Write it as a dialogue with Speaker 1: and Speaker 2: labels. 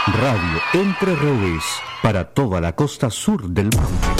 Speaker 1: Radio Entre Redes, para toda la costa sur del mundo.